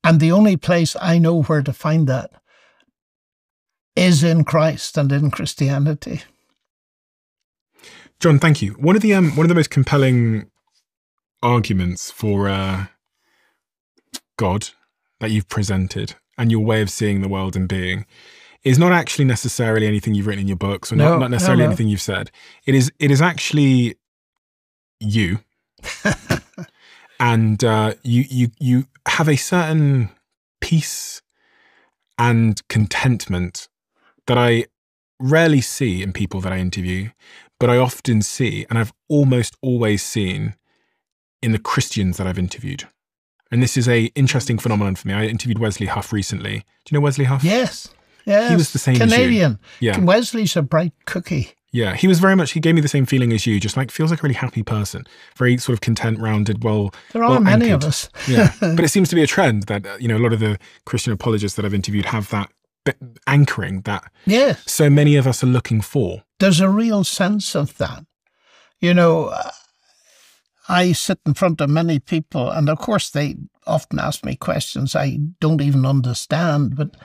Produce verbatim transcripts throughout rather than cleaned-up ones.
And the only place I know where to find that is in Christ and in Christianity. John, thank you. One of the um, one of the most compelling arguments for uh, God that you've presented and your way of seeing the world and being is not actually necessarily anything you've written in your books, or no, not, not necessarily no, no. anything you've said. It is it is actually you, and uh, you you you have a certain peace and contentment that I rarely see in people that I interview, but I often see, and I've almost always seen in the Christians that I've interviewed. And this is a interesting phenomenon for me. I interviewed Wesley Huff recently. Do you know Wesley Huff? Yes. Yes. He was the same Canadian. as you. Yeah. Wesley's a bright cookie. Yeah. He was very much, he gave me the same feeling as you, just like feels like a really happy person. Very sort of content, rounded, well There are well many anchored. of us. Yeah. But it seems to be a trend that, uh, you know, a lot of the Christian apologists that I've interviewed have that anchoring that yes. so many of us are looking for. There's a real sense of that. You know, uh, I sit in front of many people, and of course they often ask me questions I don't even understand, but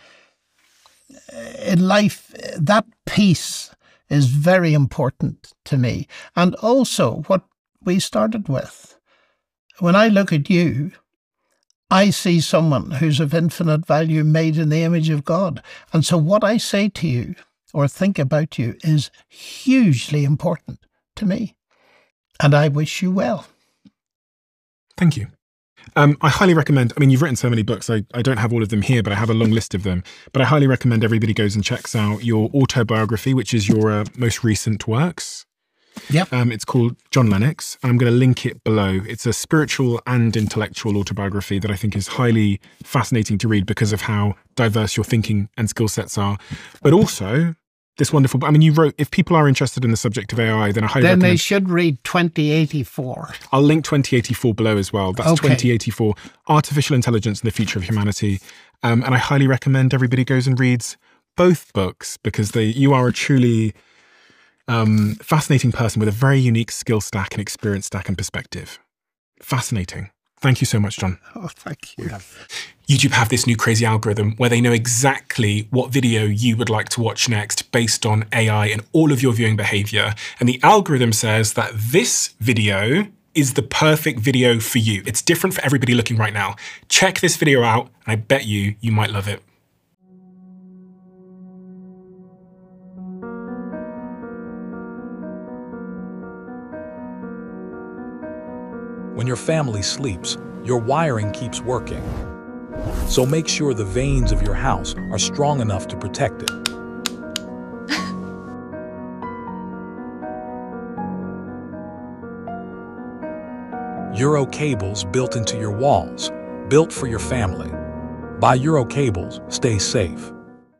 in life, that peace is very important to me. And also what we started with. When I look at you, I see someone who's of infinite value, made in the image of God. And so what I say to you or think about you is hugely important to me. And I wish you well. Thank you. Um, I highly recommend, I mean, you've written so many books. I, I don't have all of them here, but I have a long list of them. But I highly recommend everybody goes and checks out your autobiography, which is your uh, most recent works. Yep. Um, it's called John Lennox, and I'm going to link it below. It's a spiritual and intellectual autobiography that I think is highly fascinating to read because of how diverse your thinking and skill sets are. But also, this wonderful, I mean, you wrote, if people are interested in the subject of A I, then I highly then recommend. Then they should read twenty eighty-four. I'll link twenty eighty-four below as well. That's okay. twenty eighty-four, Artificial Intelligence and the Future of Humanity. Um, and I highly recommend everybody goes and reads both books because they, you are a truly um, fascinating person with a very unique skill stack and experience stack and perspective. Fascinating. Thank you so much, John. Oh, thank you. YouTube have this new crazy algorithm where they know exactly what video you would like to watch next based on A I and all of your viewing behavior. And the algorithm says that this video is the perfect video for you. It's different for everybody looking right now. Check this video out, and I bet you, you might love it. When your family sleeps, your wiring keeps working. So make sure the vanes of your house are strong enough to protect it. Euro cables built into your walls, built for your family. Buy Euro cables, stay safe.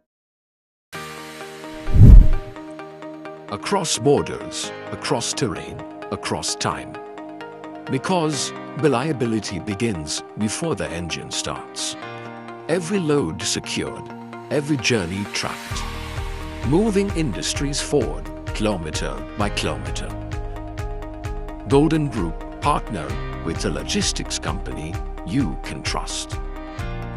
Across borders, across terrain, across time. Because reliability begins before the engine starts. Every load secured, every journey tracked. Moving industries forward, kilometer by kilometer. Golden Group partner with a logistics company you can trust.